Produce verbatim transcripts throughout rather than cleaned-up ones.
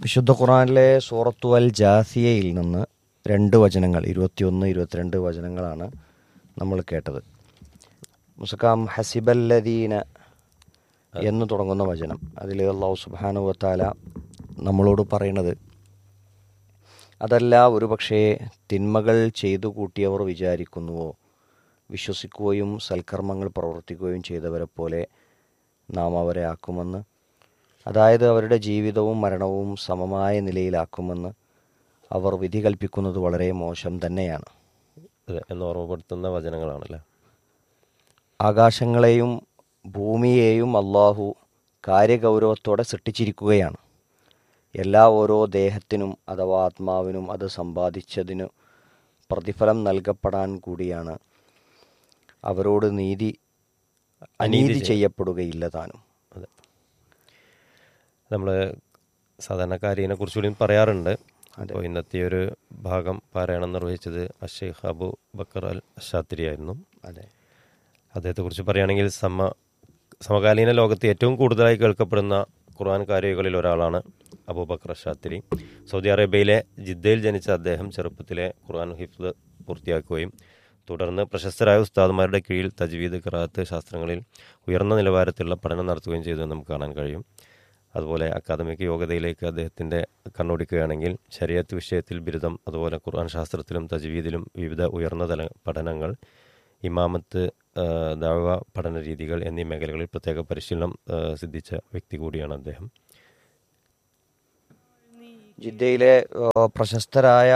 വിശുദ്ധ ഖുർആനിലെ സൂറത്തു അൽ ജാസിയയിൽ നിന്ന് രണ്ട് വചനങ്ങൾ, ഇരുപത്തിയൊന്ന് ഇരുപത്തിരണ്ട് വചനങ്ങളാണ് നമ്മൾ കേട്ടത്. മുസക്കാം ഹസിബല്ലദീന എന്ന് തുടങ്ങുന്ന വചനം, അതിൽ അല്ലാഹു സുബ്ഹാനഹു വതആല നമ്മളോട് പറയുന്നത്, അതല്ല ഒരു പക്ഷേ തിന്മകൾ ചെയ്തു കൂട്ടിയവർ വിചാരിക്കുന്നുവോ, വിശ്വസിക്കുകയും സൽക്കർമ്മങ്ങൾ പ്രവർത്തിക്കുകയും ചെയ്തവരെ പോലെ നാം അവരെ ആക്കുമെന്ന്, അതായത് അവരുടെ ജീവിതവും മരണവും സമമായ നിലയിലാക്കുമെന്ന് അവർ വിധി കൽപ്പിക്കുന്നത് വളരെ മോശം തന്നെയാണ് എന്ന് ഓർമ്മപ്പെടുത്തുന്ന വചനങ്ങളാണല്ലേ. ആകാശങ്ങളെയും ഭൂമിയെയും അള്ളാഹു കാര്യഗൗരവത്തോടെ സൃഷ്ടിച്ചിരിക്കുകയാണ്. എല്ലാ ഓരോ ദേഹത്തിനും അഥവാ ആത്മാവിനും അത് സമ്പാദിച്ചതിനു പ്രതിഫലം നൽകപ്പെടാൻ കൂടിയാണ്. അവരോട് നീതി അനീതി ചെയ്യപ്പെടുകയില്ല താനും. അതെ, നമ്മൾ സാധാരണക്കാരിനെ കുറിച്ചുകൂടി പറയാറുണ്ട്. അപ്പോൾ ഇന്നത്തെ ഒരു ഭാഗം പാരായണം നിർവഹിച്ചത് അഷേഖ് അബു ബക്കർ അൽ ഷാത്തിരി ആയിരുന്നു. അതെ, അദ്ദേഹത്തെക്കുറിച്ച് പറയുകയാണെങ്കിൽ സമ സമകാലീന ലോകത്ത് ഏറ്റവും കൂടുതലായി കേൾക്കപ്പെടുന്ന ഖുർആൻ കാരികളിൽ ഒരാളാണ് അബൂബക്കർ ഷാത്തിരി. സൗദി അറേബ്യയിലെ ജിദ്ദയിൽ ജനിച്ച അദ്ദേഹം ചെറുപ്പത്തിലെ ഖുർആൻ ഹിഫ്ദ് പൂർത്തിയാക്കുകയും തുടർന്ന് പ്രശസ്തരായ ഉസ്താദുമാരുടെ കീഴിൽ തജ്വീദ്, ഖിറാഅത്ത് ശാസ്ത്രങ്ങളിൽ ഉയർന്ന നിലവാരത്തിലുള്ള പഠനം നടത്തുകയും ചെയ്തതെന്ന് നമുക്ക് കാണാൻ കഴിയും. അതുപോലെ അക്കാദമിക് യോഗ്യതയിലേക്ക് അദ്ദേഹത്തിൻ്റെ കണ്ണോടിക്കുകയാണെങ്കിൽ ശരീഅത്ത് വിഷയത്തിൽ ബിരുദം, അതുപോലെ ഖുർആൻ ശാസ്ത്രത്തിലും തജ്വീദിലും വിവിധ ഉയർന്ന തല പഠനങ്ങൾ, ഇമാമത്ത്, ദഅവ പഠന രീതികൾ എന്നീ മേഖലകളിൽ പ്രത്യേക പരിശീലനം സിദ്ധിച്ച വ്യക്തി കൂടിയാണ് അദ്ദേഹം. ജിദ്ദയിലെ പ്രശസ്തരായ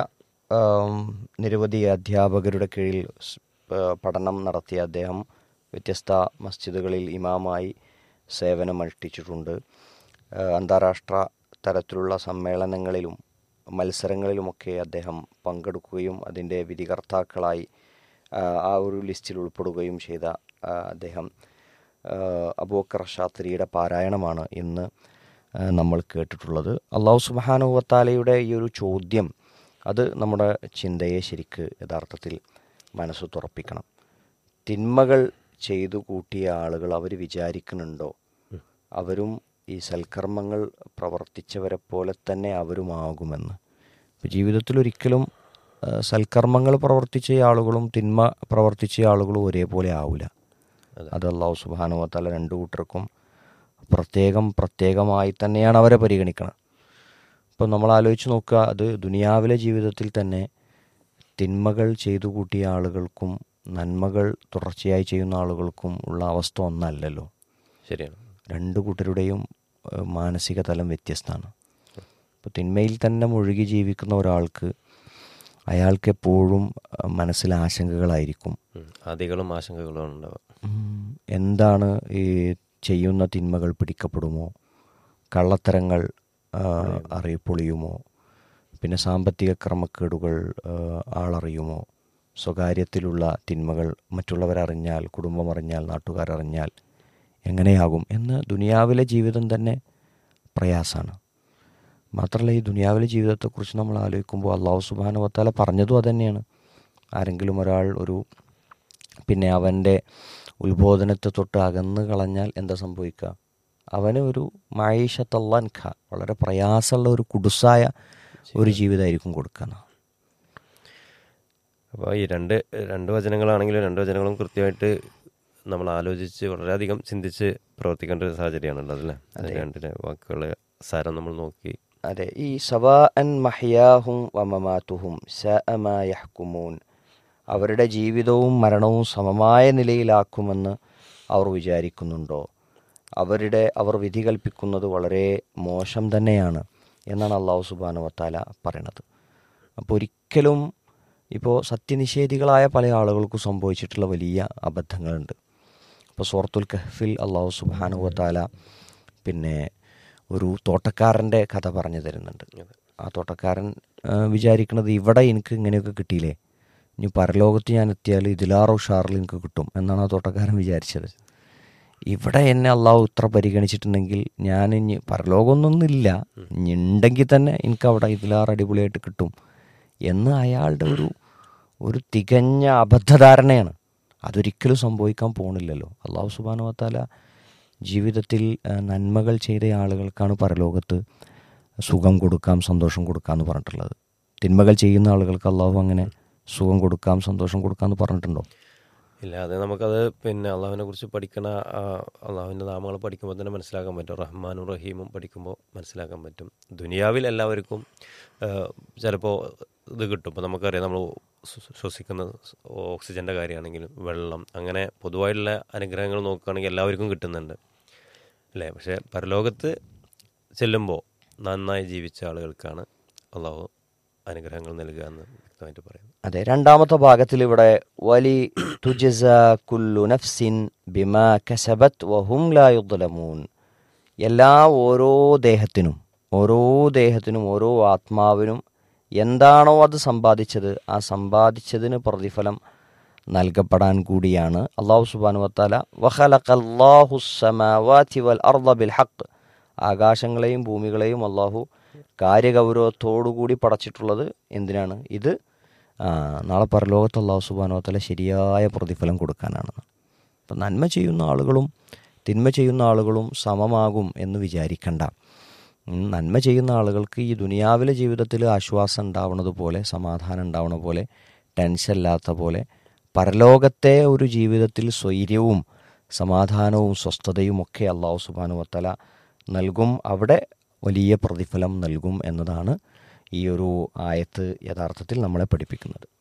നിരവധി അധ്യാപകരുടെ കീഴിൽ പഠനം നടത്തിയ അദ്ദേഹം വ്യത്യസ്ത മസ്ജിദുകളിൽ ഇമാമായി സേവനമനുഷ്ഠിച്ചിട്ടുണ്ട്. അന്താരാഷ്ട്ര തലത്തിലുള്ള സമ്മേളനങ്ങളിലും മത്സരങ്ങളിലുമൊക്കെ അദ്ദേഹം പങ്കെടുക്കുകയും അതിൻ്റെ വിധികർത്താക്കളായി ആ ഒരു ലിസ്റ്റിൽ ഉൾപ്പെടുകയും ചെയ്ത അദ്ദേഹം അബൂബക്കർ ഷാത്തിരിയുടെ പാരായണമാണ് ഇന്ന് നമ്മൾ കേട്ടിട്ടുള്ളത്. അല്ലാഹു സുബ്ഹാനഹു വതആലയുടെ ഈ ഒരു ചോദ്യം അത് നമ്മുടെ ചിന്തയെ ശരിക്ക് യഥാർത്ഥത്തിൽ മനസ്സ് തുറപ്പിക്കണം. തിന്മകൾ ചെയ്തു കൂട്ടിയ ആളുകൾ അവർ വിചാരിക്കുന്നുണ്ടോ അവരും ഈ സൽക്കർമ്മങ്ങൾ പ്രവർത്തിച്ചവരെ പോലെ തന്നെ അവരുമാകുമെന്ന്? ഇപ്പോൾ ജീവിതത്തിൽ ഒരിക്കലും സൽക്കർമ്മങ്ങൾ പ്രവർത്തിച്ച ആളുകളും തിന്മ പ്രവർത്തിച്ച ആളുകളും ഒരേപോലെ ആവില്ല. അത് അല്ലാഹു സുബ്ഹാനഹു വതആല രണ്ടു കൂട്ടർക്കും പ്രത്യേകം പ്രത്യേകമായി തന്നെയാണ് അവരെ പരിഗണിക്കണം. ഇപ്പം നമ്മൾ ആലോചിച്ച് നോക്കുക, അത് ദുനിയാവിലെ ജീവിതത്തിൽ തന്നെ തിന്മകൾ ചെയ്തു കൂട്ടിയ ആളുകൾക്കും നന്മകൾ തുടർച്ചയായി ചെയ്യുന്ന ആളുകൾക്കും ഉള്ള അവസ്ഥ ഒന്നല്ലല്ലോ. ശരിയാണ്. രണ്ടു കൂട്ടരുടെയും മാനസിക തലം വ്യത്യസ്തമാണ്. ഇപ്പോൾ തിന്മയിൽ തന്നെ മുഴുകി ജീവിക്കുന്ന ഒരാൾക്ക് അയാൾക്ക് എപ്പോഴും മനസ്സിൽ ആശങ്കകളായിരിക്കും. ആദികളും ആശങ്കകളും ഉണ്ടാവും. എന്താണ് ഈ ചെയ്യുന്ന തിന്മകൾ പിടിക്കപ്പെടുമോ, കള്ളത്തരങ്ങൾ അറിയപ്പൊളിയുമോ, പിന്നെ സാമ്പത്തിക ക്രമക്കേടുകൾ ആളറിയുമോ, സ്വകാര്യത്തിലുള്ള തിന്മകൾ മറ്റുള്ളവരറിഞ്ഞാൽ, കുടുംബം അറിഞ്ഞാൽ, നാട്ടുകാരറിഞ്ഞാൽ എങ്ങനെയാകും എന്ന് ദുനിയാവിലെ ജീവിതം തന്നെ പ്രയാസമാണ്. മാത്രമല്ല, ഈ ദുനിയാവിലെ ജീവിതത്തെക്കുറിച്ച് നമ്മൾ ആലോചിക്കുമ്പോൾ അല്ലാഹു സുബ്ഹാനഹു വതആല പറഞ്ഞതും അതുതന്നെയാണ്. ആരെങ്കിലും ഒരാൾ ഒരു പിന്നെ അവൻ്റെ ഉത്ബോധനത്തെ തൊട്ട് അകന്ന് കളഞ്ഞാൽ എന്താ സംഭവിക്കുക? അവന് ഒരു മഈശത്തല്ലൻഖ, വളരെ പ്രയാസമുള്ള ഒരു കുടുസായ ഒരു ജീവിതമായിരിക്കും കൊടുക്കുക. അപ്പോൾ ഈ രണ്ട് രണ്ട് വചനങ്ങളാണെങ്കിലും രണ്ട് വചനങ്ങളും കൃത്യമായിട്ട് നമ്മൾ ആലോചിച്ച് വളരെയധികം ചിന്തിച്ച് പ്രവർത്തിക്കേണ്ട ഒരു സാഹചര്യമാണ് ഉള്ളത്, അല്ലേ? രണ്ടിൻ്റെ വാക്കുകളെ സാരം നമ്മൾ നോക്കി. അതെ, ഈ സവാഅൻ മഹ്യാഹും വമമാതുഹും സഅ മാ യഹ്കുമൂൻ, അവരുടെ ജീവിതവും മരണവും സമമായ നിലയിലാക്കുമെന്ന് അവർ വിചാരിക്കുന്നുണ്ടോ? അവരുടെ അവർ വിധി കൽപ്പിക്കുന്നത് വളരെ മോശം തന്നെയാണ് എന്നാണ് അല്ലാഹു സുബ്ഹാനഹു വതആല പറയണത്. അപ്പോൾ ഒരിക്കലും ഇപ്പോൾ സത്യനിഷേധികളായ പല ആളുകൾക്കും സംഭവിച്ചിട്ടുള്ള വലിയ അബദ്ധങ്ങളുണ്ട്. ഇപ്പോൾ സൂറത്തുൽ കഹ്ഫിൽ അല്ലാഹു സുബ്ഹാനഹു വതആല പിന്നെ ഒരു തോട്ടക്കാരൻ്റെ കഥ പറഞ്ഞു തരുന്നുണ്ട്. ആ തോട്ടക്കാരൻ വിചാരിക്കുന്നത് ഇവിടെ എനിക്ക് ഇങ്ങനെയൊക്കെ കിട്ടിയില്ലേ, ഇനി പരലോകത്ത് ഞാൻ എത്തിയാൽ ഇതിലാറോ ഉഷാറിൽ എനിക്ക് കിട്ടും എന്നാണ് ആ തോട്ടക്കാരൻ വിചാരിച്ചത്. ഇവിടെ എന്നെ അള്ളാഹു ഇത്ര പരിഗണിച്ചിട്ടുണ്ടെങ്കിൽ ഞാൻ ഇനി പരലോകമൊന്നുമില്ല, ഇനി ഉണ്ടെങ്കിൽ തന്നെ എനിക്ക് അവിടെ ഇതിലാറ് അടിപൊളിയായിട്ട് കിട്ടും എന്ന് അയാളുടെ ഒരു ഒരു തികഞ്ഞ അബദ്ധധാരണയാണ്. അതൊരിക്കലും സംഭവിക്കാൻ പോണില്ലല്ലോ. അല്ലാഹു സുബ്ഹാനഹു വതആല ജീവിതത്തിൽ നന്മകൾ ചെയ്ത ആളുകൾക്കാണ് പരലോകത്ത് സുഖം കൊടുക്കാം, സന്തോഷം കൊടുക്കാം എന്ന് പറഞ്ഞിട്ടുള്ളത്? തിന്മകൾ ചെയ്യുന്ന ആളുകൾക്ക് അള്ളാഹു അങ്ങനെ സുഖം കൊടുക്കാം, സന്തോഷം കൊടുക്കാം എന്ന് പറഞ്ഞിട്ടുണ്ടോ? ഇല്ല, അത് നമുക്കത് പിന്നെ അള്ളാഹുവിനെ കുറിച്ച് പഠിക്കണ അള്ളാഹുവിൻ്റെ നാമങ്ങൾ പഠിക്കുമ്പോൾ തന്നെ മനസ്സിലാക്കാൻ പറ്റും. റഹ്മാനും റഹീമും പഠിക്കുമ്പോൾ മനസ്സിലാക്കാൻ പറ്റും. ദുനിയാവിൽ എല്ലാവർക്കും ചിലപ്പോൾ ഇത് കിട്ടും. ഇപ്പോൾ നമുക്കറിയാം, നമ്മൾ ശ്വസിക്കുന്ന ഓക്സിജൻ്റെ കാര്യമാണെങ്കിലും വെള്ളം, അങ്ങനെ പൊതുവായിട്ടുള്ള അനുഗ്രഹങ്ങൾ നോക്കുകയാണെങ്കിൽ എല്ലാവർക്കും കിട്ടുന്നുണ്ട് അല്ലേ? പക്ഷേ പരലോകത്ത് ചെല്ലുമ്പോൾ നന്നായി ജീവിച്ച ആളുകൾക്കാണ് അള്ളാഹു അനുഗ്രഹങ്ങൾ നൽകുക എന്ന് വ്യക്തമായിട്ട് പറയുന്നത്. അതെ, രണ്ടാമത്തെ ഭാഗത്തിൽ ഇവിടെ വലി തുജസ കുല്ലു നഫ്സിൻ ബിമാ കസബത് വഹും ലാ യുദ്ലമൂൻ. എല്ലാ ഓരോ ദേഹത്തിനും ഓരോ ദേഹത്തിനും ഓരോ ആത്മാവിനും എന്താണോ അത് സമ്പാദിച്ചത്, ആ സമ്പാദിച്ചതിന് പ്രതിഫലം നൽകപ്പെടാൻ കൂടിയാണ് അല്ലാഹു സുബ്ഹാനഹു വതആല വഖലഖല്ലാഹു സ്സമാവാതി വൽ അർള ബിൽ ഹഖ്, ആകാശങ്ങളെയും ഭൂമികളെയും അല്ലാഹു കാര്യഗൗരവത്തോടുകൂടി പടച്ചിട്ടുള്ളത് എന്തിനാണ്? ഇത് നാളെ പരലോകത്ത് അല്ലാഹു സുബ്ഹാനഹു വതആല ശരിയായ പ്രതിഫലം കൊടുക്കാനാണ്. അപ്പം നന്മ ചെയ്യുന്ന ആളുകളും തിന്മ ചെയ്യുന്ന ആളുകളും സമമാകും എന്ന് വിചാരിക്കണ്ട. നന്മ ചെയ്യുന്ന ആളുകൾക്ക് ഈ ദുനിയാവിലെ ജീവിതത്തിൽ ആശ്വാസം ഉണ്ടാവുന്നത് പോലെ, സമാധാനം ഉണ്ടാവുന്ന പോലെ, ടെൻഷൻ ഇല്ലാത്ത പോലെ, പരലോകത്തെ ഒരു ജീവിതത്തിൽ സ്വൈര്യവും സമാധാനവും സ്വസ്ഥതയും ഒക്കെ അല്ലാഹു സുബ്ഹാനഹു വതആല നൽകും. അവിടെ വലിയ പ്രതിഫലം നൽകും എന്നതാണ് ഈ ഒരു ആയത്ത് യഥാർത്ഥത്തിൽ നമ്മളെ പഠിപ്പിക്കുന്നത്.